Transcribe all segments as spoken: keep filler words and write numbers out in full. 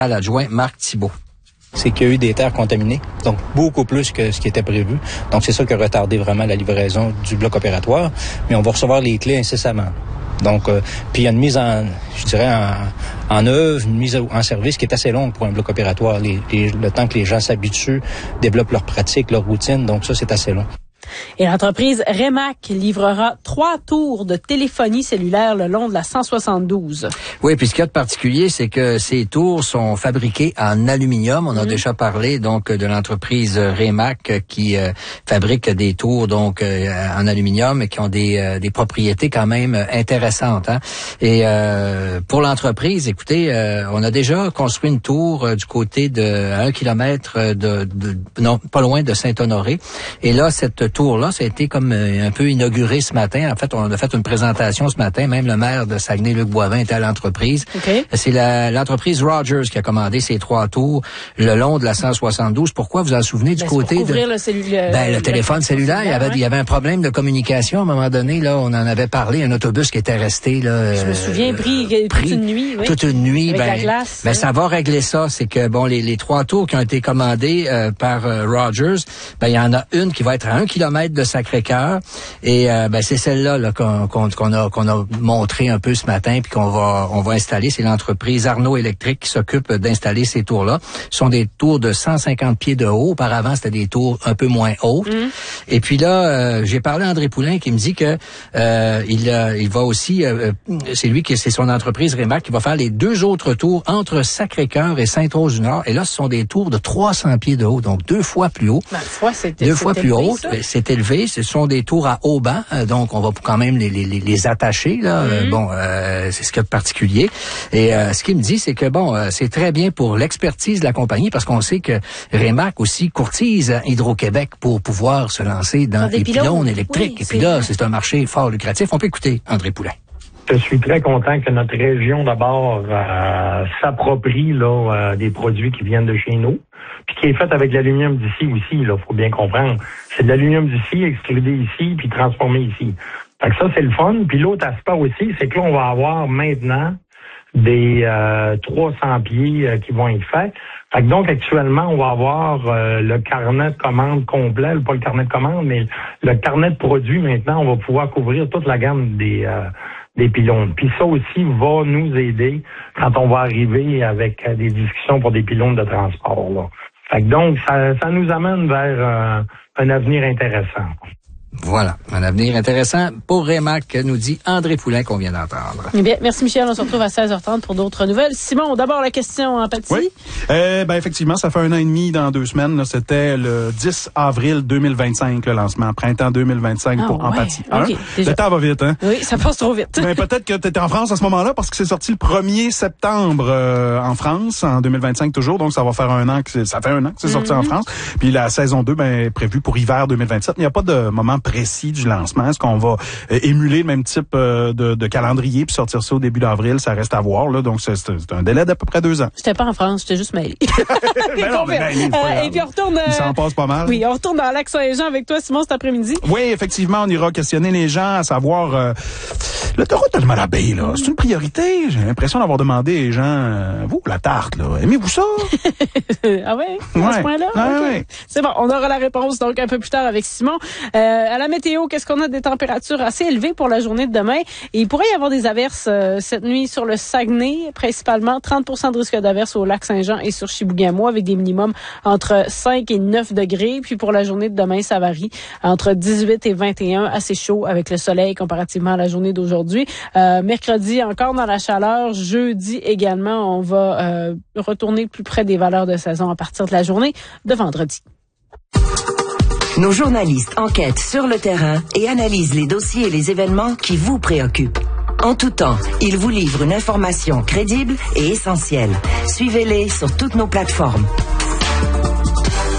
L'adjoint Marc Thibault. C'est qu'il y a eu des terres contaminées, donc beaucoup plus que ce qui était prévu. Donc c'est ça qui a retardé vraiment la livraison du bloc opératoire, mais on va recevoir les clés incessamment. Donc, euh, puis il y a une mise en, je dirais, en, en œuvre, une mise en service qui est assez longue pour un bloc opératoire. Les, les, le temps que les gens s'habituent, développent leur pratique, leur routine, donc ça c'est assez long. Et l'entreprise Remac livrera trois tours de téléphonie cellulaire le long de la cent soixante-douze. Oui, puis ce qu'il y a de particulier, c'est que ces tours sont fabriquées en aluminium. On a mmh. déjà parlé donc de l'entreprise Remac qui euh, fabrique des tours donc euh, en aluminium et qui ont des, euh, des propriétés quand même intéressantes. Hein? Et euh, pour l'entreprise, écoutez, euh, on a déjà construit une tour euh, du côté de à un kilomètre de, de non pas loin de Saint-Honoré. Et là, cette tour-là, ça a été comme euh, un peu inauguré ce matin. En fait, on a fait une présentation ce matin. Même le maire de Saguenay, Luc Boivin, était à l'entreprise. Okay. C'est la, l'entreprise Rogers qui a commandé ces trois tours le long de la cent soixante-douze. Pourquoi? Vous en souvenez du ben, côté pour couvrir de... le cellulaire. Ben, le, le téléphone cellulaire. Il y avait, ouais. il y avait un problème de communication. À un moment donné, là, on en avait parlé. Un autobus qui était resté, là. Je me souviens, pris, euh, pris toute une nuit, oui. Toute une nuit. Avec ben, la glace. Ben, ça va régler ça. C'est que, bon, les, les trois tours qui ont été commandés euh, par euh, Rogers, ben, il y en a une qui va être à un kilomètre de Sacré-Cœur. Et euh, ben c'est celle-là là, qu'on, qu'on, qu'on a qu'on a montré un peu ce matin puis qu'on va on va installer. C'est l'entreprise Arnaud Électrique qui s'occupe d'installer ces tours-là. Ce sont des tours de cent cinquante pieds de haut. Auparavant, c'était des tours un peu moins hautes. Mmh. Et puis là, euh, j'ai parlé à André Poulain qui me dit que euh, il euh, il va aussi euh, c'est lui qui c'est son entreprise Remac qui va faire les deux autres tours entre Sacré-Cœur et Sainte-Rose-du-Nord. Et là, ce sont des tours de trois cents pieds de haut, donc deux fois plus haut. Ben, fois, c'était, deux c'est fois élevé, plus haut. Ça? C'est élevé. Ce sont des tours à haut banc, donc on va quand même les, les, les attacher. Là. Mm-hmm. Bon, euh, c'est ce qu'il y a de particulier. Et euh, ce qu'il me dit, c'est que bon, euh, c'est très bien pour l'expertise de la compagnie parce qu'on sait que Remac aussi courtise Hydro-Québec pour pouvoir se lancer dans les pylônes, pylônes électriques. Oui, et puis là, vrai. C'est un marché fort lucratif. On peut écouter André Poulain. Je suis très content que notre région, d'abord, euh, s'approprie là euh, des produits qui viennent de chez nous, puis qui est fait avec de l'aluminium d'ici aussi, là, faut bien comprendre. C'est de l'aluminium d'ici, extrudé ici, puis transformé ici. Fait que ça, c'est le fun. Puis l'autre aspect aussi, c'est que là, on va avoir maintenant des euh, trois cents pieds euh, qui vont être faits. Fait que donc, actuellement, on va avoir euh, le carnet de commande complet, pas le carnet de commande, mais le carnet de produits. Maintenant, on va pouvoir couvrir toute la gamme des... Euh, des pylônes. Puis ça aussi va nous aider quand on va arriver avec des discussions pour des pylônes de transport. Là. Fait que donc, ça, ça nous amène vers euh, un avenir intéressant. Voilà, un avenir intéressant pour Remac, nous dit André Poulain qu'on vient d'entendre. Eh bien, merci Michel, on se retrouve à seize heures trente pour d'autres nouvelles. Simon, d'abord la question en empathie. Oui, euh, ben effectivement, ça fait un an et demi dans deux semaines. Là, c'était le dix avril deux mille vingt-cinq, le lancement, printemps deux mille vingt-cinq ah, pour ouais. Empathie. Okay, hein? Le temps va vite, hein? Oui, ça passe trop vite. Ben, peut-être que tu étais en France à ce moment-là parce que c'est sorti le premier septembre euh, en France, en deux mille vingt-cinq toujours, donc ça va faire un an que c'est, ça fait un an que c'est sorti mm-hmm. en France. Puis la saison deux, ben, est prévue pour hiver deux mille vingt-sept. Il n'y a pas de moment précis du lancement. Est-ce qu'on va euh, émuler le même type euh, de, de calendrier puis sortir ça au début d'avril? Ça reste à voir, là. Donc, c'est, c'est un délai d'à peu près deux ans. J'étais pas en France, j'étais juste mêlé. ben non, mais mêlé, euh, et puis on retourne... Euh, Il s'en passe pas mal. Oui, on retourne dans Lac-Saint-Jean avec toi, Simon, cet après-midi. Oui, effectivement, on ira questionner les gens à savoir... Euh, l'autoroute de Malabé, là, c'est une priorité. J'ai l'impression d'avoir demandé aux gens... Euh, vous, la tarte, là, aimez-vous ça? ah ouais? À ouais. ce point-là? Ah okay. ouais. C'est bon, on aura la réponse donc un peu plus tard avec Simon. Euh, à la météo, qu'est-ce qu'on a des températures assez élevées pour la journée de demain? Et il pourrait y avoir des averses euh, cette nuit sur le Saguenay, principalement trente pour cent de risque d'averses au Lac-Saint-Jean et sur Chibougamau, avec des minimums entre cinq et neuf degrés. Puis pour la journée de demain, ça varie entre dix-huit et vingt et un, assez chaud avec le soleil comparativement à la journée d'aujourd'hui. Euh, mercredi, encore dans la chaleur. Jeudi également, on va euh, retourner plus près des valeurs de saison à partir de la journée de vendredi. Nos journalistes enquêtent sur le terrain et analysent les dossiers et les événements qui vous préoccupent. En tout temps, ils vous livrent une information crédible et essentielle. Suivez-les sur toutes nos plateformes.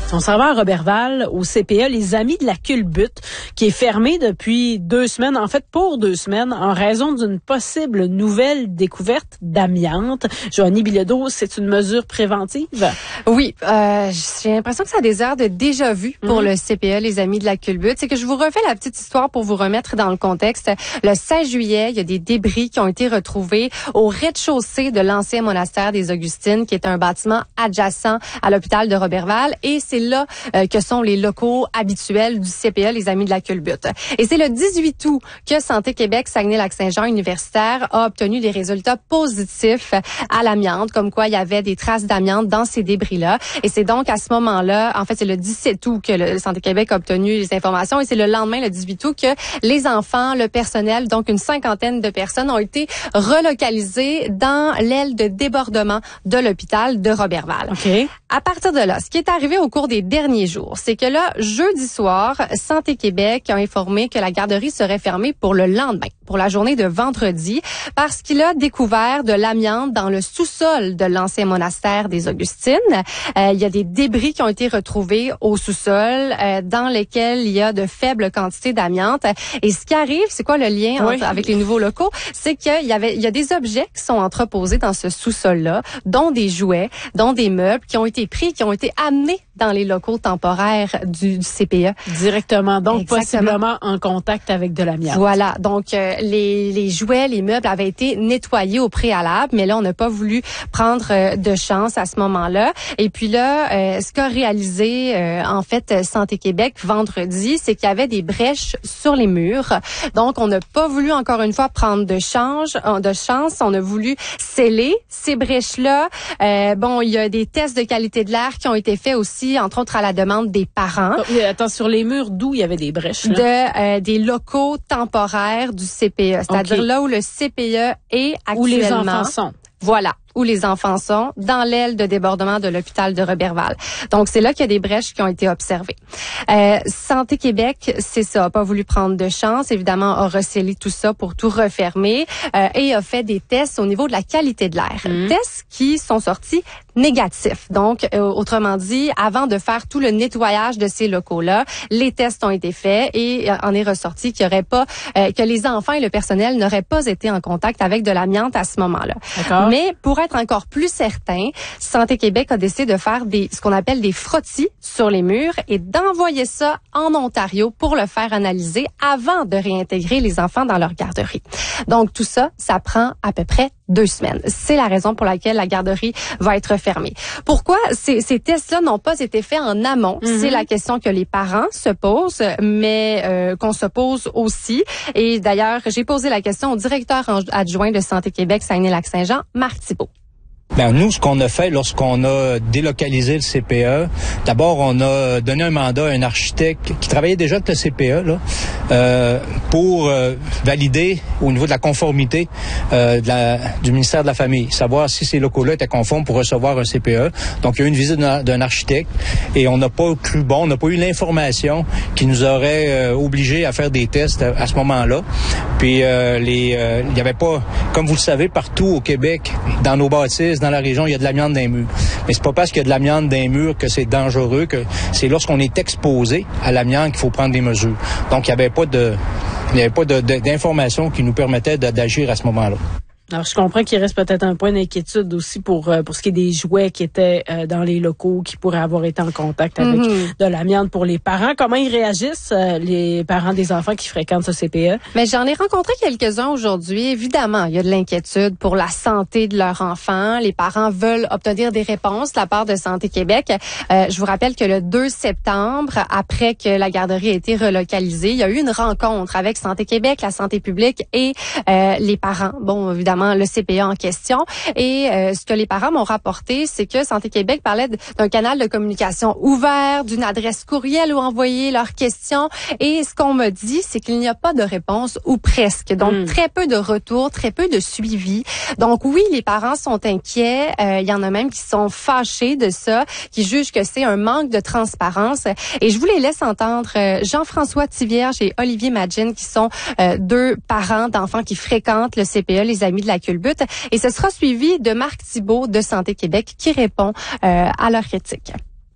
On s'en va à Roberval, au C P E, les Amis de la Culbute, qui est fermé depuis deux semaines, en fait pour deux semaines, en raison d'une possible nouvelle découverte d'amiante. Joanie Bilodeau, c'est une mesure préventive? Oui, euh, j'ai l'impression que ça a des airs de déjà-vu pour mm-hmm. le C P E, les Amis de la Culbute. C'est que je vous refais la petite histoire pour vous remettre dans le contexte. Le seize juillet, il y a des débris qui ont été retrouvés au rez-de-chaussée de l'ancien monastère des Augustines, qui est un bâtiment adjacent à l'hôpital de Roberval. Et c'est là euh, que sont les locaux habituels du C P E, les Amis de la Culbute. Et c'est le dix-huit août que Santé Québec Saguenay-Lac-Saint-Jean Universitaire a obtenu des résultats positifs à l'amiante, comme quoi il y avait des traces d'amiante dans ces débris-là. Et c'est donc à ce moment-là, en fait, c'est le dix-sept août que le Santé Québec a obtenu les informations et c'est le lendemain, le dix-huit août, que les enfants, le personnel, donc une cinquantaine de personnes ont été relocalisées dans l'aile de débordement de l'hôpital de Roberval. Okay. À partir de là, ce qui est arrivé au cours des derniers jours, c'est que là, jeudi soir, Santé Québec a informé que la garderie serait fermée pour le lendemain, pour la journée de vendredi, parce qu'il a découvert de l'amiante dans le sous-sol de l'ancien monastère des Augustines. Euh, il y a des débris qui ont été retrouvés au sous-sol, euh, dans lesquels il y a de faibles quantités d'amiante. Et ce qui arrive, c'est quoi le lien oui. entre, avec les nouveaux locaux? C'est qu'il y avait, il y a des objets qui sont entreposés dans ce sous-sol-là, dont des jouets, dont des meubles qui ont été pris, qui ont été amenés dans les locaux temporaires du, du C P E. Directement, donc Exactement. Possiblement en contact avec de l'amiante. Voilà, donc euh, les, les jouets, les meubles avaient été nettoyés au préalable, mais là, on n'a pas voulu prendre euh, de chance à ce moment-là. Et puis là, euh, ce qu'a réalisé, euh, en fait, Santé Québec vendredi, c'est qu'il y avait des brèches sur les murs. Donc, on n'a pas voulu, encore une fois, prendre de, change, de chance. On a voulu sceller ces brèches-là. Euh, bon, il y a des tests de qualité de l'air qui ont été faits aussi, entre autres à la demande des parents. Oh, attends, sur les murs, d'où il y avait des brèches? Là? De euh, des locaux temporaires du C P E, c'est-à-dire okay. là où le C P E est actuellement. Où les enfants sont. Voilà, où les enfants sont, dans l'aile de débordement de l'hôpital de Roberval. Donc, c'est là qu'il y a des brèches qui ont été observées. Euh, Santé Québec, c'est ça, a pas voulu prendre de chance, évidemment, a recellé tout ça pour tout refermer euh, et a fait des tests au niveau de la qualité de l'air. Mmh. Tests qui sont sortis négatifs. Donc, euh, autrement dit, avant de faire tout le nettoyage de ces locaux-là, les tests ont été faits et euh, en est ressorti qu'il y aurait pas, euh, que les enfants et le personnel n'auraient pas été en contact avec de l'amiante à ce moment-là. D'accord. Mais pour être encore plus certain, Santé Québec a décidé de faire des, ce qu'on appelle des frottis sur les murs et d'envoyer ça en Ontario pour le faire analyser avant de réintégrer les enfants dans leur garderie. Donc, tout ça, ça prend à peu près deux semaines. C'est la raison pour laquelle la garderie va être fermée. Pourquoi ces, ces tests-là n'ont pas été faits en amont? Mm-hmm. C'est la question que les parents se posent, mais euh, qu'on se pose aussi. Et d'ailleurs, j'ai posé la question au directeur adjoint de Santé Québec Saguenay-Lac-Saint-Jean, Marc Thibault. Ben, nous, ce qu'on a fait lorsqu'on a délocalisé le C P E, d'abord, on a donné un mandat à un architecte qui travaillait déjà avec le C P E là, euh, pour euh, valider au niveau de la conformité euh, de la, du ministère de la Famille, savoir si ces locaux-là étaient conformes pour recevoir un C P E. Donc, il y a eu une visite d'un, d'un architecte et on n'a pas cru bon, on n'a pas eu l'information qui nous aurait euh, obligés à faire des tests à, à ce moment-là. Puis, euh, les, euh, il y avait pas, comme vous le savez, partout au Québec, dans nos bâtisses, dans la région, il y a de l'amiante dans les murs. Mais c'est pas parce qu'il y a de l'amiante dans les murs que c'est dangereux, que c'est lorsqu'on est exposé à l'amiante qu'il faut prendre des mesures. Donc, il n'y avait pas de, il n'y avait pas de, de, d'informations qui nous permettaient de, d'agir à ce moment-là. Alors, je comprends qu'il reste peut-être un point d'inquiétude aussi pour euh, pour ce qui est des jouets qui étaient euh, dans les locaux, qui pourraient avoir été en contact avec mm-hmm. de l'amiante pour les parents. Comment ils réagissent, euh, les parents des enfants qui fréquentent ce C P E? Mais j'en ai rencontré quelques-uns aujourd'hui. Évidemment, il y a de l'inquiétude pour la santé de leur enfant. Les parents veulent obtenir des réponses de la part de Santé Québec. Euh, je vous rappelle que le deux septembre, après que la garderie a été relocalisée, il y a eu une rencontre avec Santé Québec, la santé publique et euh, les parents. Bon, évidemment, le C P E en question. Et euh, ce que les parents m'ont rapporté, c'est que Santé Québec parlait d'un canal de communication ouvert, d'une adresse courriel où envoyer leurs questions. Et ce qu'on me dit, c'est qu'il n'y a pas de réponse ou presque. Donc, mm. très peu de retours, très peu de suivi. Donc, oui, les parents sont inquiets. Euh, il y en a même qui sont fâchés de ça, qui jugent que c'est un manque de transparence. Et je vous les laisse entendre euh, Jean-François Tivierge et Olivier Madjin, qui sont euh, deux parents d'enfants qui fréquentent le C P E, les Amis de la Culbute, et ce sera suivi de Marc Thibault de Santé Québec qui répond euh, à leur critique.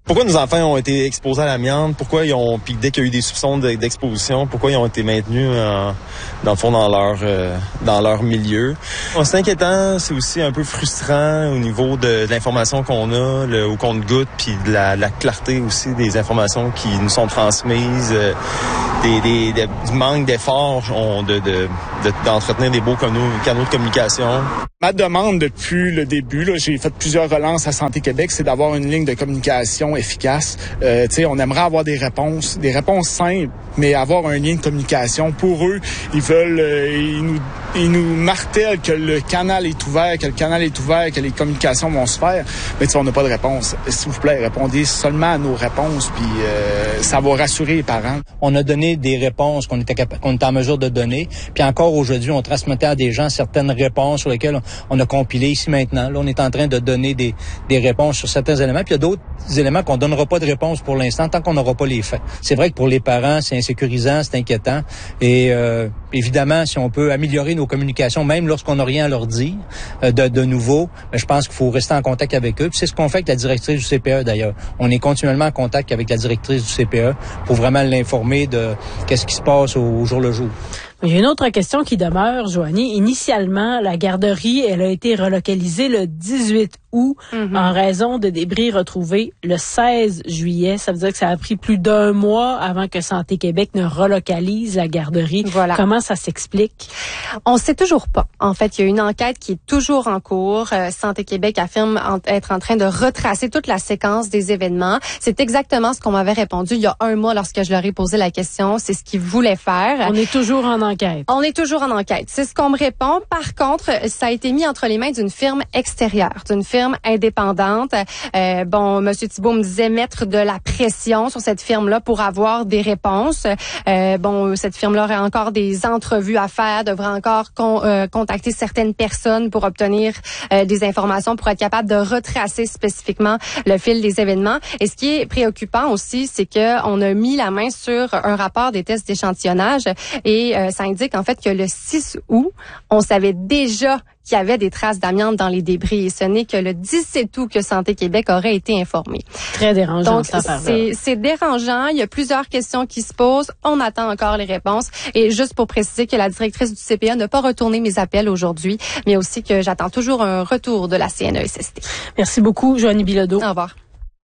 Pourquoi nos enfants ont été exposés à l'amiante? Pourquoi ils ont, puis dès qu'il y a eu des soupçons d'exposition, pourquoi ils ont été maintenus en, dans le fond dans leur euh, dans leur milieu? Bon, c'est inquiétant, c'est aussi un peu frustrant au niveau de, de l'information qu'on a, le, au compte-gouttes, puis de la, la clarté aussi des informations qui nous sont transmises, euh, des, des, des, du manque d'efforts de, de, de, d'entretenir des beaux canaux, canaux de communication. Ma demande depuis le début, là, j'ai fait plusieurs relances à Santé Québec, c'est d'avoir une ligne de communication efficace. Euh, tu sais, on aimerait avoir des réponses, des réponses simples, mais avoir un lien de communication. Pour eux, ils veulent, euh, ils nous, ils nous martèlent que le canal est ouvert, que le canal est ouvert, que les communications vont se faire. Mais tu sais, on n'a pas de réponse. S'il vous plaît, répondez seulement à nos réponses, puis euh, ça va rassurer les parents. On a donné des réponses qu'on était capable, qu'on était en mesure de donner, puis encore aujourd'hui, on transmettait à des gens certaines réponses sur lesquelles on, on a compilé ici maintenant. Là, on est en train de donner des, des réponses sur certains éléments, puis il y a d'autres éléments qu'on donnera pas de réponse pour l'instant tant qu'on n'aura pas les faits. C'est vrai que pour les parents, c'est insécurisant, c'est inquiétant, et euh, évidemment, si on peut améliorer nos communications, même lorsqu'on n'a rien à leur dire euh, de, de nouveau, ben, je pense qu'il faut rester en contact avec eux. Puis c'est ce qu'on fait avec la directrice du C P E d'ailleurs. On est continuellement en contact avec la directrice du C P E pour vraiment l'informer de qu'est-ce qui se passe au, au jour le jour. Il y a une autre question qui demeure, Joanie. Initialement, la garderie, elle a été relocalisée le dix-huit août mm-hmm. en raison de débris retrouvés le seize juillet. Ça veut dire que ça a pris plus d'un mois avant que Santé Québec ne relocalise la garderie. Voilà. Comment ça s'explique? On sait toujours pas. En fait, il y a une enquête qui est toujours en cours. Euh, Santé Québec affirme en, être en train de retracer toute la séquence des événements. C'est exactement ce qu'on m'avait répondu il y a un mois lorsque je leur ai posé la question. C'est ce qu'ils voulaient faire. On est toujours en enquête. On est toujours en enquête. C'est ce qu'on me répond. Par contre, ça a été mis entre les mains d'une firme extérieure, d'une firme indépendante. Euh, bon, Monsieur Thibault me disait mettre de la pression sur cette firme-là pour avoir des réponses. Euh, bon, cette firme-là aurait encore des entrevues à faire, devrait encore con, euh, contacter certaines personnes pour obtenir euh, des informations, pour être capable de retracer spécifiquement le fil des événements. Et ce qui est préoccupant aussi, c'est que on a mis la main sur un rapport des tests d'échantillonnage et euh, ça indique en fait que le six août, on savait déjà qu'il y avait des traces d'amiante dans les débris et ce n'est que le dix-sept août que Santé Québec aurait été informé. Très dérangeant. Donc, c'est, c'est dérangeant. Il y a plusieurs questions qui se posent. On attend encore les réponses. Et juste pour préciser que la directrice du C P E n'a pas retourné mes appels aujourd'hui, mais aussi que j'attends toujours un retour de la C N E S S T. Merci beaucoup, Joanie Bilodeau. Au revoir.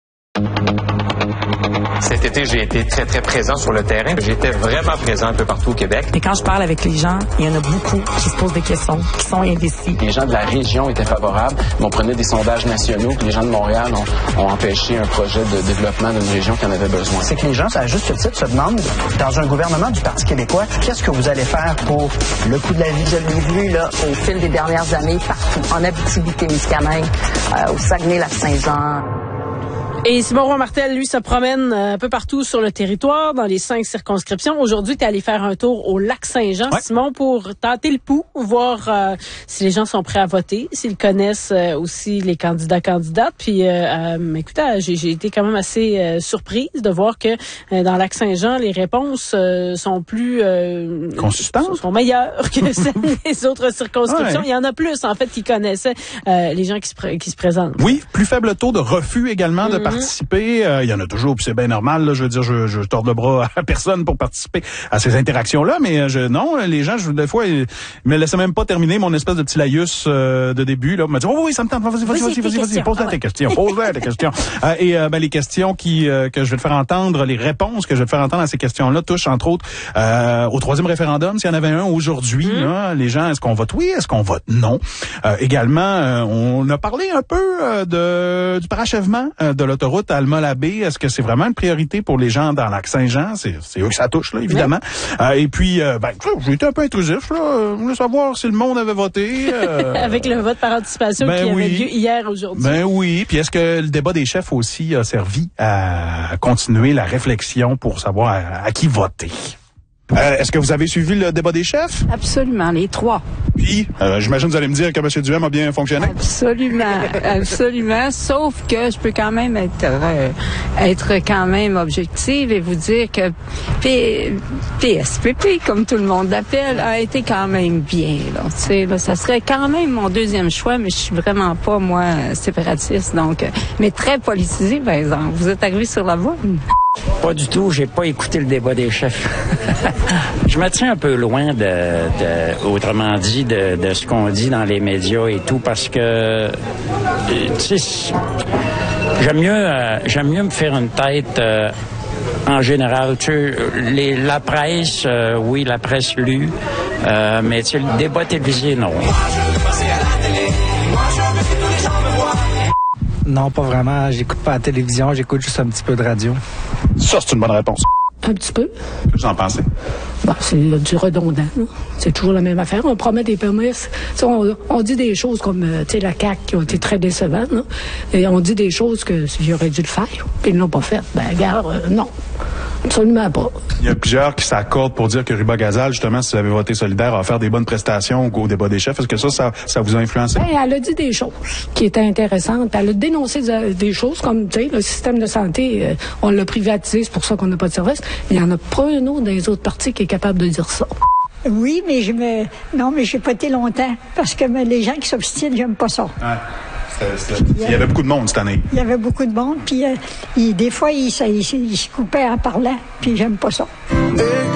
Cet été, j'ai été très, très présent sur le terrain. J'étais vraiment présent un peu partout au Québec. Et quand je parle avec les gens, il y en a beaucoup qui se posent des questions, qui sont indécis. Les gens de la région étaient favorables, mais on prenait des sondages nationaux, puis les gens de Montréal ont, ont empêché un projet de développement d'une région qui en avait besoin. C'est que les gens, à juste titre, se demandent, dans un gouvernement du Parti québécois, qu'est-ce que vous allez faire pour le coût de la vie? Je l'ai vu là, au fil des dernières années, partout, en Abitibi-Témiscamingue, euh, au Saguenay-Lac-Saint-Jean. Et Simon Roy-Martel, lui, se promène un peu partout sur le territoire, dans les cinq circonscriptions. Aujourd'hui, tu es allé faire un tour au Lac-Saint-Jean, ouais. Simon, pour tâter le pouls, voir euh, si les gens sont prêts à voter, s'ils connaissent euh, aussi les candidats candidates. Puis, euh, euh, écoute, j'ai, j'ai été quand même assez euh, surprise de voir que euh, dans Lac-Saint-Jean, les réponses euh, sont plus euh, consistantes, sont meilleures que celles des autres circonscriptions. Ouais. Il y en a plus, en fait, qui connaissaient euh, les gens qui se, pr- qui se présentent. Oui, plus faible taux de refus également de mm-hmm. participer. Euh, il y en a toujours, puis c'est bien normal. Là, je veux dire, je, je tords le bras à personne pour participer à ces interactions-là, mais je, non, les gens, je, des fois, ils me laissaient même pas terminer mon espèce de petit laïus euh, de début. Là, ils m'ont dit, oh oui, ça me tente, vas-y, vas-y, vas-y, vas-y, vas-y, pose-toi tes questions, pose-toi tes questions. Euh, et euh, ben, les questions qui euh, que je vais te faire entendre, les réponses que je vais te faire entendre à ces questions-là touchent entre autres euh, au troisième référendum, s'il y en avait un aujourd'hui. Mmh. Là, les gens, est-ce qu'on vote oui, est-ce qu'on vote non? Euh, également, euh, on a parlé un peu euh, de du parachèvement euh, de l'autoroute Alma-Labé. Est-ce que c'est vraiment une priorité pour les gens dans Lac-Saint-Jean? C'est, c'est eux que ça touche, là, évidemment. Oui. Euh, et puis, euh, ben, j'ai été un peu intrusif, là. Je voulais savoir si le monde avait voté. Euh... Avec le vote par anticipation ben qui oui. avait lieu hier, aujourd'hui. Ben oui. Puis est-ce que le débat des chefs aussi a servi à continuer la réflexion pour savoir à, à qui voter? Euh, est-ce que vous avez suivi le débat des chefs? Absolument, les trois. Puis, euh, j'imagine que vous allez me dire que M. Duhem a bien fonctionné? Absolument, absolument. Sauf que je peux quand même être, euh, être quand même objective et vous dire que P- PSPP, comme tout le monde l'appelle, a été quand même bien. Là. Tu sais, là, ça serait quand même mon deuxième choix, mais je suis vraiment pas, moi, séparatiste. Donc, euh, mais très politisé, par exemple. Vous êtes arrivé sur la voie? Pas du tout, j'ai pas écouté le débat des chefs. Je me tiens un peu loin de, de autrement dit, de, de ce qu'on dit dans les médias et tout, parce que, tu sais, j'aime mieux, euh, j'aime mieux me faire une tête euh, en général. Tu sais, les, la presse, euh, oui, la presse lue, euh, mais tu sais, le débat télévisé, non. Non, pas vraiment. J'écoute pas la télévision, j'écoute juste un petit peu de radio. Ça, c'est une bonne réponse. Un petit peu. Qu'est-ce que vous en pensez? Bon, c'est du redondant. Là. C'est toujours la même affaire. On promet des promesses. On, on dit des choses comme, euh, tu sais, la C A Q qui ont été très décevantes. Là. Et on dit des choses que j'aurais aurait dû le faire. Puis ils ne l'ont pas fait. Ben, regarde, euh, non. Absolument pas. Il y a plusieurs qui s'accordent pour dire que Ruba Gazal, justement, si vous avez voté solidaire, a offert des bonnes prestations au débat des chefs. Est-ce que ça, ça, ça vous a influencé? Ben, elle a dit des choses qui étaient intéressantes. Elle a dénoncé des choses comme, tu sais, le système de santé, euh, on l'a privatisé, c'est pour ça qu'on n'a pas de service. Il n'y en a pas un autre dans les autres partis qui est capable de dire ça. Oui, mais je me... Non, mais j'ai pas été longtemps. Parce que mais, les gens qui s'obstinent, j'aime pas ça. Ouais. C'est, c'est... Il y avait beaucoup de monde cette année. Il y avait beaucoup de monde, puis euh, il, des fois, ils il, il, il se coupaient en parlant, puis j'aime pas ça.